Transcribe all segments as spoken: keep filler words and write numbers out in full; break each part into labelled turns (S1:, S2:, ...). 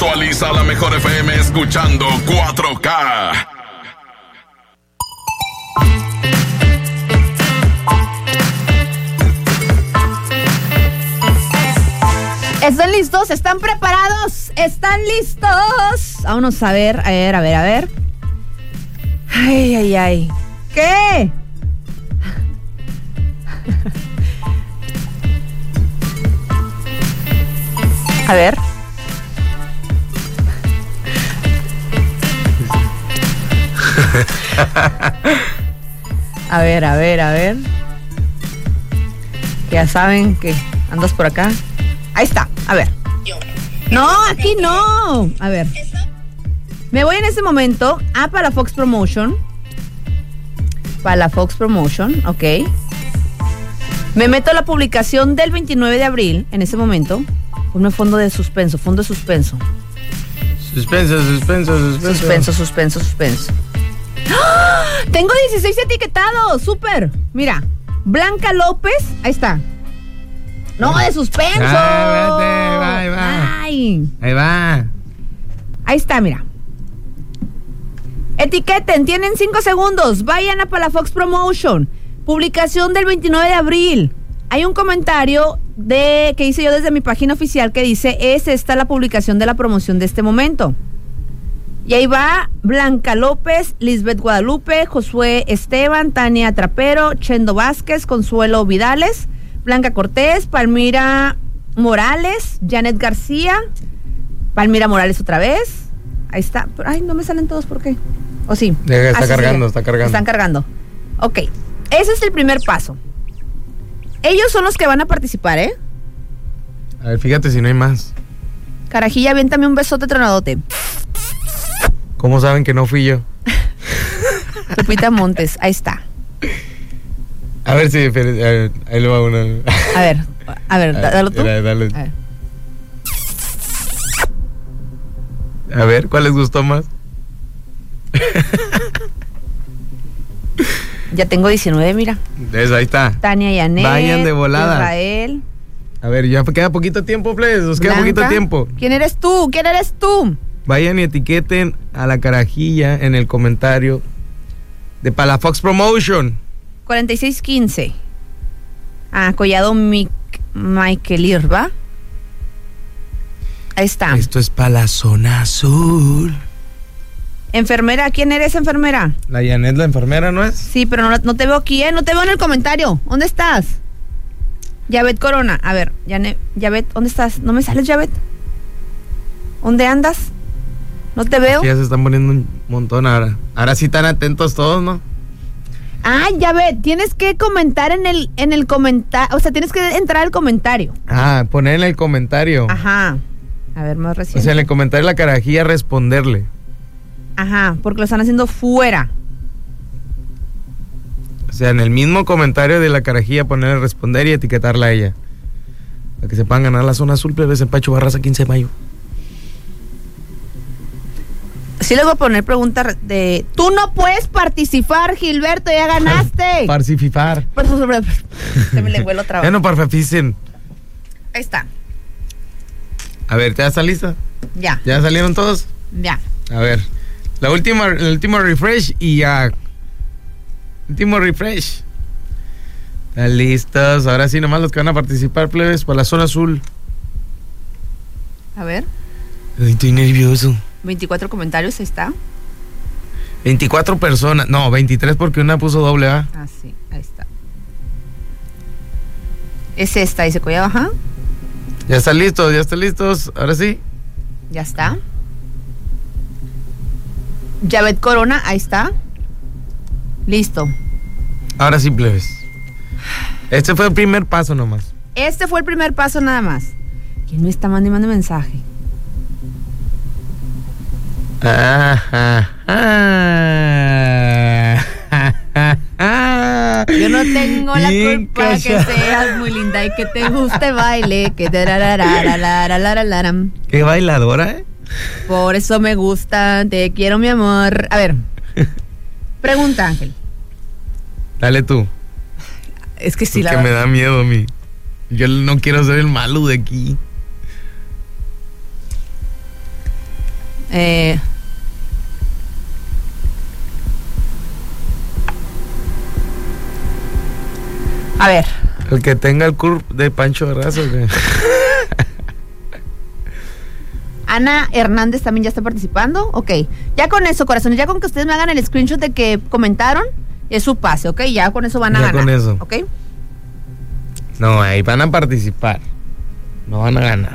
S1: Visualiza la mejor F M escuchando cuatro K.
S2: ¿Están listos? ¿Están preparados? ¿Están listos? Vámonos a ver, a ver, a ver, a ver. Ay, ay, ay. ¿Qué? A ver. A ver, a ver, a ver. Que ya saben que andas por acá. Ahí está, a ver. No, aquí no. A ver. Me voy en ese momento a para Fox Promotion. Para la Fox Promotion, ok. Me meto a la publicación del veintinueve de abril, en ese momento. Ponme fondo de suspenso, fondo de suspenso.
S3: Suspenso, suspenso, suspenso.
S2: Suspenso, suspenso, suspenso. ¡Ah! Tengo dieciséis etiquetados, súper. Mira, Blanca López, ahí está. No, de suspenso.
S3: Ah, vete, va, ahí va.
S2: Ay.
S3: Ahí va.
S2: Ahí está, mira. Etiqueten, tienen cinco segundos. Vayan a Palafox Promotion. Publicación del veintinueve de abril. Hay un comentario de que hice yo desde mi página oficial que dice: es esta la publicación de la promoción de este momento. Y ahí va Blanca López, Lisbeth Guadalupe, Josué Esteban, Tania Trapero, Chendo Vázquez, Consuelo Vidales, Blanca Cortés, Palmira Morales, Janet García, Palmira Morales otra vez. Ahí está. Ay, no me salen todos, ¿por qué? ¿O sí?
S3: Deja, está
S2: ah, sí,
S3: cargando,
S2: sí,
S3: está cargando.
S2: Están cargando. Ok, ese es el primer paso. Ellos son los que van a participar, ¿eh?
S3: A ver, fíjate si no hay más.
S2: Carajilla, aviéntame un besote tronadote.
S3: ¿Cómo saben que no fui yo?
S2: Lupita Montes, ahí está.
S3: A ver si... A ver, ahí lo va uno.
S2: A ver, a ver, dale tú.
S3: Dale, dale.
S2: A ver.
S3: A ver, ¿cuál les gustó más?
S2: Ya tengo diecinueve, mira.
S3: Eso, ahí está.
S2: Tania Yanet.
S3: Vayan de volada.
S2: Israel.
S3: A ver, ya queda poquito tiempo, please. Nos queda
S2: Blanca.
S3: poquito tiempo.
S2: ¿Quién eres tú? ¿Quién eres tú?
S3: Vayan y etiqueten a la carajilla en el comentario de Palafox Promotion.
S2: cuarenta y seis quince. Ah, Collado Mic Michael Irva. Ahí está.
S3: Esto es para la zona azul.
S2: Enfermera, ¿quién eres, enfermera?
S3: La Janet, la enfermera, ¿no es?
S2: Sí, pero no, no te veo aquí, ¿eh? No te veo en el comentario. ¿Dónde estás? Yavet Corona. A ver, Janet, Yavet, ¿dónde estás? ¿No me sales, Yavet? ¿Dónde andas? ¿No te veo?
S3: Aquí ya se están poniendo un montón ahora. Ahora sí están atentos todos, ¿no?
S2: Ah, Yavet, tienes que comentar en el, en el comentario. O sea, tienes que entrar al comentario.
S3: Ah, poner en el comentario.
S2: Ajá. A ver, más reciente.
S3: O sea, en el comentario de la carajilla responderle.
S2: Ajá, porque lo están haciendo fuera.
S3: O sea, en el mismo comentario de la carajilla ponerle responder y etiquetarla a ella. Para que se puedan ganar la zona azul, plebes, en Pacho Barraza, quince de mayo.
S2: Sí les voy a poner preguntas de... Tú no puedes participar, Gilberto, ya ganaste.
S3: Parcififar.
S2: Se me le fue la otra vez.
S3: Ya no parfaficen.
S2: Ahí está.
S3: A ver, ¿ya está lista?
S2: Ya.
S3: ¿Ya salieron todos?
S2: Ya.
S3: A ver, la última, el último refresh y ya. Último refresh. ¿Están listos? Ahora sí, nomás los que van a participar, plebes, para la zona azul.
S2: A ver.
S3: Ay, estoy nervioso.
S2: veinticuatro comentarios, ahí está.
S3: veinticuatro personas. No, veintitrés porque una puso doble A.
S2: Ah, sí, ahí está. Es esta, dice Collado, ajá.
S3: Ya están listos, ya están listos. Ahora sí.
S2: Ya está. Yavet Corona, ahí está. Listo.
S3: Ahora sí, plebes. Este fue el primer paso nomás.
S2: Este fue el primer paso nada más. ¿Quién me está mandando mensaje?
S3: Ah, ah, ah.
S2: Yo no tengo la
S3: Bien
S2: culpa que
S3: cachado.
S2: seas muy linda y que te guste baile, que te tararararararararam.
S3: Qué bailadora, ¿eh?
S2: Por eso me gusta, te quiero, mi amor. A ver, pregunta, Ángel.
S3: Dale tú.
S2: Es que sí,
S3: Porque
S2: la
S3: me da miedo a mí. Yo no quiero ser el malo de aquí.
S2: Eh... A ver.
S3: El que tenga el curve de Pancho Barraza, güey.
S2: Ana Hernández también ya está participando. Ok. Ya con eso, corazones, ya con que ustedes me hagan el screenshot de que comentaron, es su pase, ok. Ya con eso van a
S3: ya
S2: ganar.
S3: Con eso.
S2: Ok.
S3: No, ahí van a participar. No van a ganar.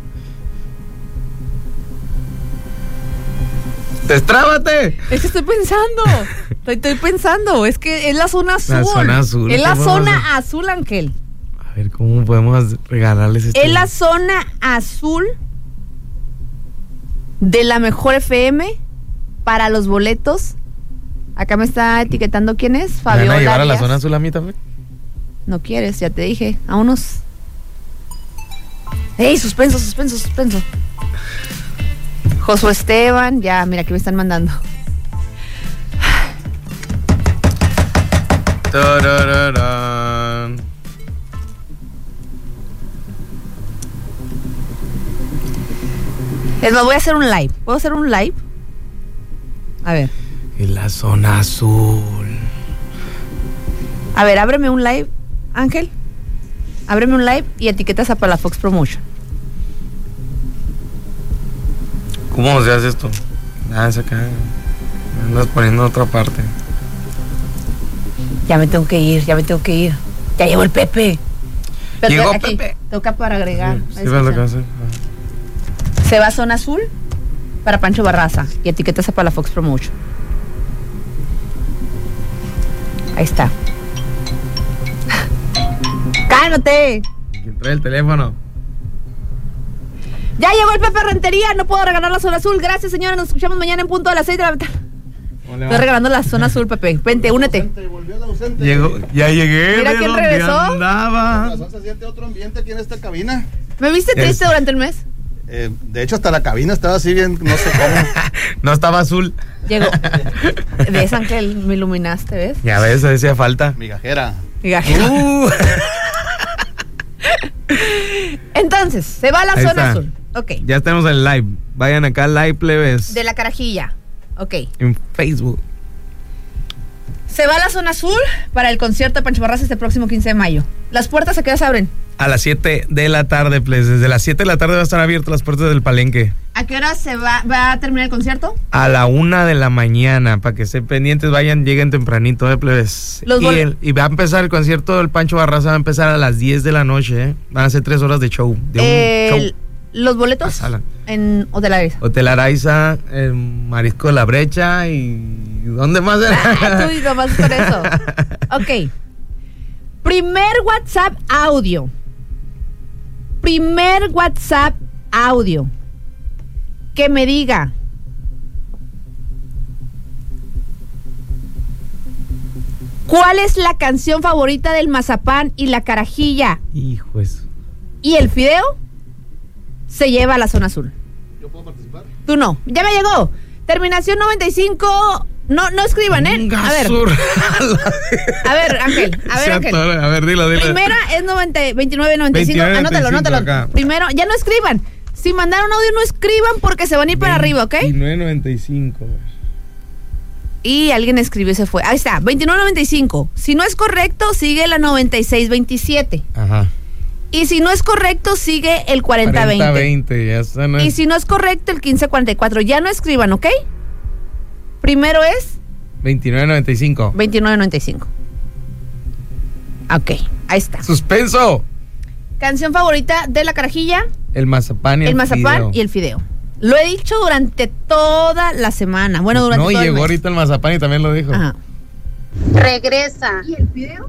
S3: ¡Destrábate!
S2: Es que estoy pensando. estoy, estoy pensando. Es que es la zona azul.
S3: La zona azul.
S2: Es la zona
S3: hacer?
S2: azul, Ángel.
S3: A ver, ¿cómo podemos regalarles esto?
S2: Es la zona azul de la Mejor F M para los boletos. Acá me está etiquetando quién es. Fabiola.
S3: ¿Me van a llevar a la
S2: Díaz.
S3: zona azul a mí también?
S2: No quieres, ya te dije. A unos. ¡Ey! Suspenso, suspenso, suspenso. Josué Esteban, ya, mira, aquí me están mandando.
S3: Tarararán.
S2: Es más, voy a hacer un live. ¿Puedo hacer un live? A ver.
S3: En la zona azul.
S2: A ver, ábreme un live, Ángel. Ábreme un live y etiquetas a Palafox Promotion.
S3: ¿Cómo se hace esto? Ah, es acá. Me andas poniendo en otra parte.
S2: Ya me tengo que ir, ya me tengo que ir. Ya llegó el Pepe. Pero
S3: Llegó
S2: aquí,
S3: Pepe.
S2: toca para agregar.
S3: Sí,
S2: Ahí
S3: sí, lo
S2: está.
S3: que hace.
S2: Se va a zona azul para Pancho Barraza y etiquetas a Palafox Promotion. Ahí está. ¡Cálmate!
S3: ¿Quién trae el teléfono?
S2: Ya llegó el Pepe Rentería, no puedo regalar la zona azul. Gracias, señora, nos escuchamos mañana en punto de las seis de la tarde. Estoy regalando la zona azul, Pepe. Vente, únete.
S3: Llegó, ya llegué.
S2: Mira
S3: de
S2: quién
S3: donde
S2: regresó.
S3: andaba.
S4: Con razón se siente otro ambiente aquí en esta cabina.
S2: ¿Me viste triste
S3: Es-
S2: durante el mes?
S4: Eh, de hecho, hasta la cabina estaba así bien, no sé cómo.
S3: No estaba azul.
S2: Llegó. ¿Ves, Ángel? Me iluminaste, ¿ves?
S3: Ya ves, hacía falta.
S4: Migajera.
S3: Uh,
S2: Entonces, se va a la
S3: Ahí
S2: zona
S3: está.
S2: azul. Ok.
S3: ya estamos en live. Vayan acá, live plebes.
S2: De la carajilla. Ok.
S3: En Facebook.
S2: Se va a la zona azul para el concierto de Pancho Barraza este próximo quince de mayo. Las puertas a qué hora se abren.
S3: A las siete de la tarde, pues. Desde las siete de la tarde va a estar abiertas las puertas del Palenque.
S2: ¿A qué hora se va, va a terminar el concierto?
S3: A la una de la mañana, para que estén pendientes, vayan, lleguen tempranito, eh, plebes.
S2: Los
S3: Y,
S2: bol-
S3: el- y va a empezar el concierto del Pancho Barraza, va a empezar a las diez de la noche, eh. Van a ser tres horas de show. De un
S2: El-
S3: show.
S2: Los boletos
S3: Pásala.
S2: en Hotel Araiza.
S3: Hotel Araiza, el Marisco de la Brecha y... ¿Dónde más era?
S2: Tú y nomás por eso. Ok. Primer WhatsApp audio. Primer WhatsApp audio. Que me diga. ¿Cuál es la canción favorita del Mazapán y la Carajilla?
S3: Hijo eso.
S2: Y el fideo se lleva a la zona azul.
S4: ¿Yo puedo participar?
S2: Tú no. Ya me llegó. Terminación noventa y cinco. No, no escriban, ¿eh? A ver. A ver, Ángel. A ver,
S3: Se
S2: Ángel.
S3: atora. A ver, dilo, dilo.
S2: Primera es noventa, veintinueve noventa y cinco.
S3: veintinueve
S2: Anótalo,
S3: noventa y cinco
S2: anótalo.
S3: acá.
S2: Primero, ya no escriban. Si mandaron audio, no escriban porque se van a ir para arriba, ¿ok?
S3: veintinueve noventa y cinco.
S2: Y alguien escribió y se fue. Ahí está, veintinueve noventa y cinco. Si no es correcto, sigue la noventa y seis veintisiete.
S3: Ajá.
S2: Y si no es correcto, sigue el cuarenta veinte.
S3: cuarenta veinte, ya está. ¿no?
S2: Y si no es correcto, el quince cuarenta y cuatro. Ya no escriban, ¿ok? Primero es
S3: veintinueve noventa y cinco.
S2: veintinueve noventa y cinco. Ok, ahí está.
S3: Suspenso.
S2: Canción favorita de la Carajilla,
S3: El mazapán y el,
S2: el mazapán
S3: fideo.
S2: y el fideo. Lo he dicho durante toda la semana. Bueno, durante
S3: No,
S2: todo el
S3: llegó
S2: mes.
S3: ahorita el mazapán y también lo dijo.
S2: Ajá.
S5: Regresa.
S2: ¿Y el fideo?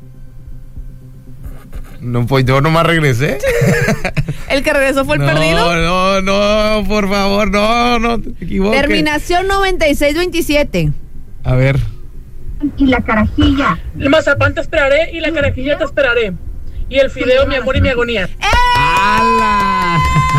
S3: No, pues yo nomás regresé.
S2: El que regresó fue el
S3: no,
S2: perdido.
S3: No, no, por favor, no, no te equivoques.
S2: Terminación noventa y seis veintisiete.
S3: A ver.
S2: Y la Carajilla.
S6: El mazapán te esperaré y la carajilla te esperaré. Y el fideo, mi amor y mi agonía.
S3: ¡Hala!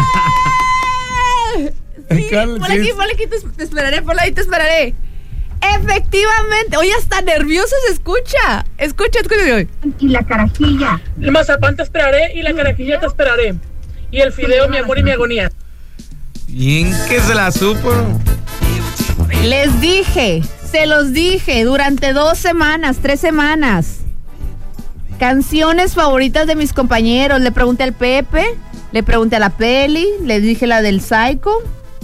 S2: Sí,
S3: ¿Cuál?
S2: por
S3: Sí,
S2: aquí,
S3: es-
S2: por aquí te, te esperaré, por ahí te esperaré. Efectivamente. Oye, hasta nervioso se escucha. Escucha, escucha. Y la Carajilla.
S6: El mazapán te esperaré y la carajilla te esperaré. Y el fideo, mi amor y mi agonía.
S3: Bien que se la supo.
S2: Les dije, se los dije, durante dos semanas, tres semanas. Canciones favoritas de mis compañeros. Le pregunté al Pepe, le pregunté a la Peli, le dije la del Psycho.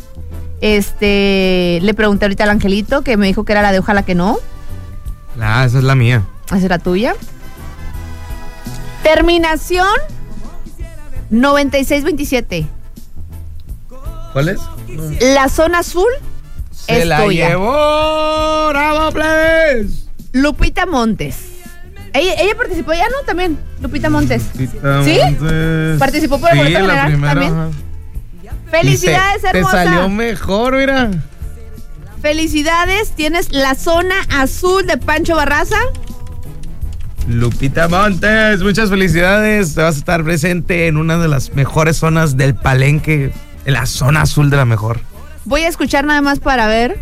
S2: Este, le pregunté ahorita al Angelito, que me dijo que era la de Ojalá que no.
S3: Ah, esa es la mía.
S2: ¿Esa es la tuya? Terminación noventa y seis veintisiete.
S3: ¿Cuál es?
S2: La zona azul
S3: Se
S2: es
S3: la
S2: tuya.
S3: llevó. ¡Bravo, plebes!
S2: Lupita Montes. Ella, ella participó ya, ¿no? También, Lupita Montes.
S3: Lupita
S2: ¿Sí?
S3: Montes.
S2: Participó por el
S3: Sí,
S2: boleto
S3: la
S2: general
S3: primera,
S2: también.
S3: ajá.
S2: Felicidades,
S3: Y se-
S2: hermosa.
S3: Te salió mejor, mira.
S2: Felicidades, tienes la zona azul de Pancho Barraza.
S3: Lupita Montes, muchas felicidades. Te vas a estar presente en una de las mejores zonas del Palenque, en la zona azul de la mejor.
S2: Voy a escuchar nada más para ver.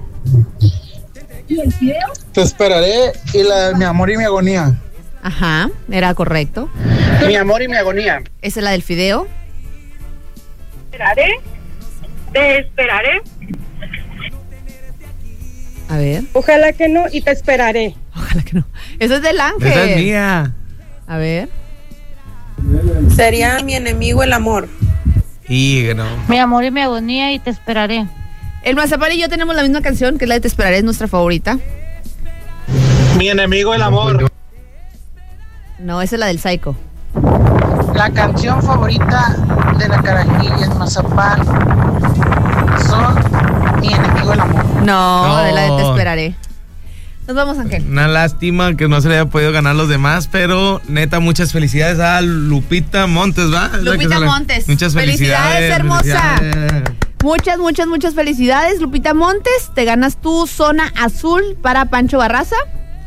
S7: Te esperaré y la de mi amor y mi agonía.
S2: Ajá, era correcto.
S7: Mi amor y mi agonía.
S2: Esa es la del fideo.
S6: Esperaré. Te esperaré.
S2: A ver,
S5: Ojalá que no y te esperaré.
S2: ojalá que no. Esa es del Ángel.
S3: Esa es mía.
S2: A ver.
S5: Sería mi enemigo el amor.
S3: Y no.
S8: Mi amor y mi agonía y te esperaré.
S2: El Mazapán y yo tenemos la misma canción, que es la de Te esperaré, es nuestra favorita.
S7: Mi enemigo el amor.
S2: No, esa es la del Psycho.
S7: La canción favorita de la Carajilla es Mazapán. Son mi enemigo el amor.
S2: No,
S3: No.
S2: de la de Te esperaré. Nos vamos, Ángel.
S3: Una lástima que no se le haya podido ganar los demás, pero neta, muchas felicidades a Lupita Montes, ¿va? Es la que
S2: Lupita
S3: se le-
S2: Montes.
S3: Muchas felicidades.
S2: Felicidades, hermosa.
S3: felicidades.
S2: Muchas, muchas, muchas felicidades, Lupita Montes. Te ganas tu zona azul para Pancho Barraza.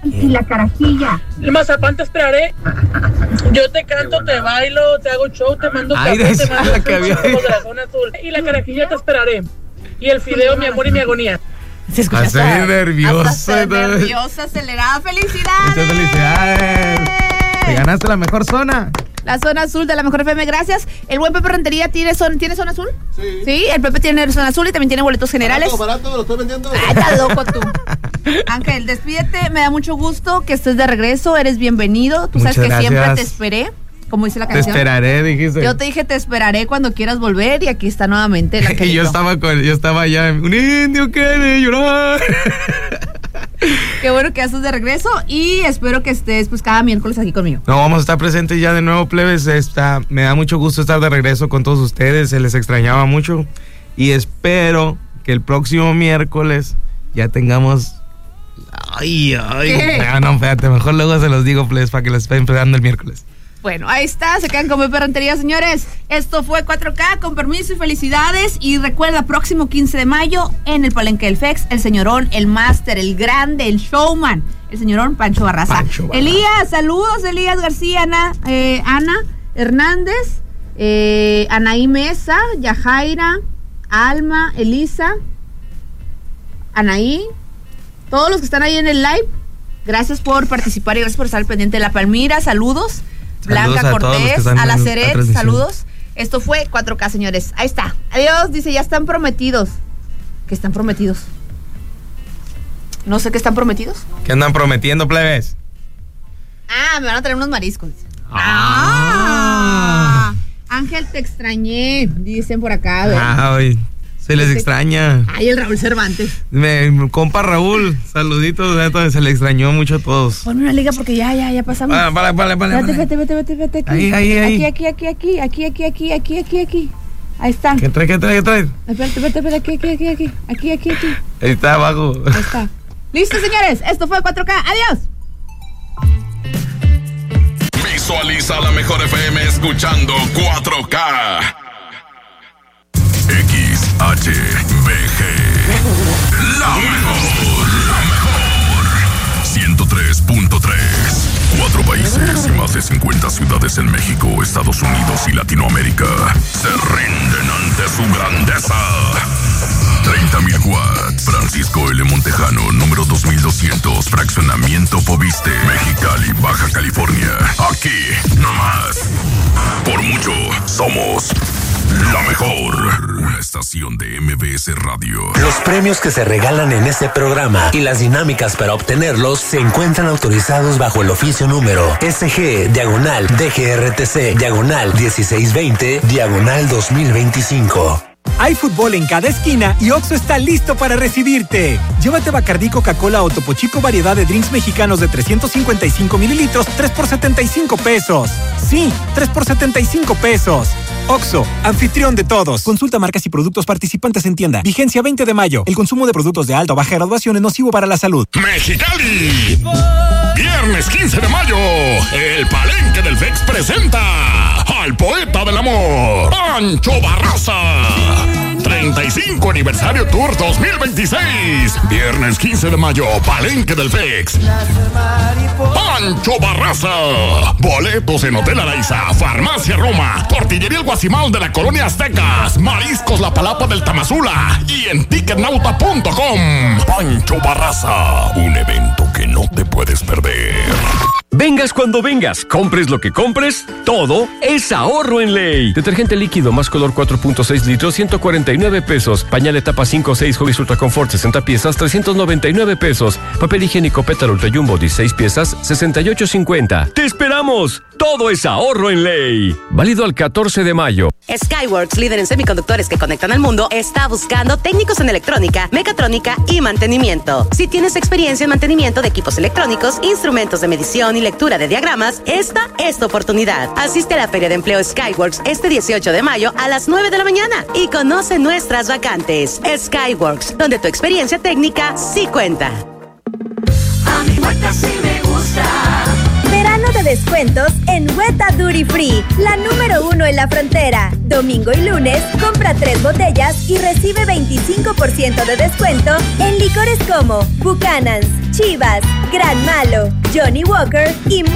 S6: El mazapán te esperaré. Yo te canto, te bailo, te hago show, te mando
S3: Ay,
S6: café,
S3: de
S6: te
S3: esa
S6: mando
S3: que había-
S6: de la zona azul. Y la carajilla te esperaré. Y el fideo, mi amor y mi agonía.
S2: Se escucha
S3: Hasta
S2: hasta-
S3: bien nerviosa,
S2: hasta
S3: ¿no?
S2: nerviosa, acelerada. ¡Felicidades!
S3: Muchas felicidades. Te ganaste la mejor zona.
S2: La zona azul de la mejor F M, gracias. El buen Pepe Rentería tiene zona, ¿tiene zona azul?
S4: Sí.
S2: Sí, el Pepe tiene zona azul y también tiene boletos generales.
S4: Barato, barato, lo estoy vendiendo.
S2: Ay, estás loco tú. Ángel, despídete, me da mucho gusto que estés de regreso, eres bienvenido. Tú sabes
S3: Muchas
S2: que siempre
S3: gracias.
S2: te esperé, como dice la
S3: Te
S2: canción.
S3: esperaré, dijiste.
S2: Yo te dije te esperaré cuando quieras volver y aquí está nuevamente la
S3: Y yo estaba con, yo estaba allá, un indio quiere llorar.
S2: Qué bueno que haces de regreso y espero que estés pues cada miércoles aquí conmigo.
S3: No, vamos a estar presentes ya de nuevo, plebes. Está, me da mucho gusto estar de regreso con todos ustedes. Se les extrañaba mucho. Y espero que el próximo miércoles ya tengamos. Ay, ay.
S2: ¿Qué?
S3: No, no, espérate. Mejor luego se los digo, plebes, para que los estén esperando el miércoles.
S2: Bueno, ahí está, se quedan con Pepe Rentería, señores. Esto fue cuatro K, con permiso y felicidades. Y recuerda, próximo quince de mayo, en el Palenque del Fex, el señorón, el máster, el grande, el showman, el señorón Pancho Barraza.
S3: Pancho Barraza.
S2: Elías, saludos, Elías García, Ana, eh, Ana Hernández, eh, Anaí Mesa, Yajaira, Alma, Elisa, Anaí, todos los que están ahí en el live. Gracias por participar y gracias por estar al pendiente de La Palmira, saludos. Blanca
S3: Saludos a todos los que
S2: Cortés,
S3: están
S2: a la
S3: en la
S2: Ceret,
S3: transmisión.
S2: saludos. Esto fue cuatro K, señores. Ahí está. Adiós, dice, ya están prometidos. ¿Qué están prometidos? No sé qué están prometidos.
S3: ¿Qué andan prometiendo, plebes?
S2: Ah, me van a traer unos mariscos.
S3: Ah.
S2: Ah. Ángel, te extrañé, dicen por acá. a ver.
S3: Ay, se les extraña.
S2: Ay, el Raúl Cervantes.
S3: Me, compa Raúl, saluditos. neta, Se le extrañó mucho a todos.
S2: Ponme una liga porque ya, ya, ya pasamos.
S3: Vale, vale, vale, vale.
S2: Vete,
S3: vale.
S2: vete, vete, vete, vete aquí.
S3: Ahí, ahí, ahí.
S2: Aquí, aquí, aquí, aquí, aquí, aquí, aquí, aquí, aquí, aquí. Ahí está.
S3: ¿Qué trae, qué trae, qué trae?
S2: Espérate, espérate, espérate, aquí, aquí, aquí, aquí, aquí, aquí, aquí.
S3: Ahí está abajo.
S2: Ahí está. Listo, señores. Esto fue cuatro K. Adiós.
S1: Visualiza la mejor F M escuchando cuatro K. X H B G. La mejor, la mejor. ciento tres punto tres. Cuatro países y más de cincuenta ciudades en México, Estados Unidos y Latinoamérica se rinden ante su grandeza. treinta mil watts. Francisco L. Montejano, número dos mil doscientos, fraccionamiento Poviste, Mexicali, Baja California. Aquí, nomás. Por mucho, somos La mejor. Una estación de M B S Radio.
S9: Los premios que se regalan en este programa y las dinámicas para obtenerlos se encuentran autorizados bajo el oficio número S G, diagonal, D G R T C, diagonal, dieciséis veinte, diagonal dos mil veinticinco.
S10: Hay fútbol en cada esquina y Oxxo está listo para recibirte. Llévate Bacardí, Coca-Cola o Topo Chico variedad de drinks mexicanos de trescientos cincuenta y cinco mililitros, tres por setenta y cinco pesos. Sí, tres por setenta y cinco pesos. Oxxo, anfitrión de todos. Consulta marcas y productos participantes en tienda. Vigencia veinte de mayo. El consumo de productos de alta o baja graduación es nocivo para la salud.
S1: Mexicali. Viernes quince de mayo, el Palenque del F E X presenta al poeta del amor, Pancho Barraza. treinta y cinco Aniversario Tour dos mil veintiséis. Viernes quince de mayo, Palenque del F E X. Pancho Barraza. Boletos en Hotel Araiza, Farmacia Roma, Tortillería El Guacimal de la Colonia Aztecas, Mariscos La Palapa del Tamazula y en ticketnauta punto com. Pancho Barraza, un evento que no te puedes perder.
S11: Vengas cuando vengas, compres lo que compres, todo es ahorro en Ley. Detergente líquido más color cuatro punto seis litros, ciento cuarenta y nueve pesos. Pañal etapa cinco seis Huggies Ultra Confort, sesenta piezas, trescientos noventa y nueve pesos. Papel higiénico Pétalo Ultra Jumbo, dieciséis piezas, sesenta y ocho cincuenta. ¡Te esperamos! Todo es ahorro en Ley. Válido al catorce de mayo.
S12: Skyworks, líder en semiconductores que conectan al mundo, está buscando técnicos en electrónica, mecatrónica y mantenimiento. Si tienes experiencia en mantenimiento de equipos electrónicos, instrumentos de medición y lectura de diagramas, esta es tu oportunidad. Asiste a la Feria de Empleo Skyworks este dieciocho de mayo a las nueve de la mañana y conoce nuestras vacantes. Skyworks, donde tu experiencia técnica sí cuenta.
S13: A mi Hueta sí me gusta. Verano de descuentos en Hueta Duty Free, la número uno en la frontera. Domingo y lunes, compra tres botellas y recibe veinticinco por ciento de descuento en licores como Buchanan's, Chivas, Gran Malo, Johnny Walker y